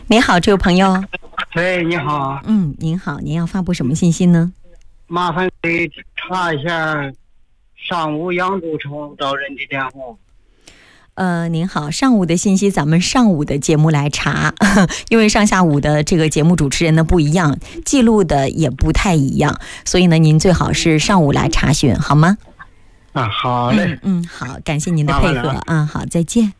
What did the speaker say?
你好，这位朋友。 喂，你好。 您好，您要发布什么信息呢？ 麻烦给查一下上午养猪场找人的电话。 您好，上午的信息咱们上午的节目来查，因为上下午的这个节目主持人呢不一样，记录的也不太一样，所以呢您最好是上午来查询，好吗？ 好嘞。 好，感谢您的配合啊，好，再见。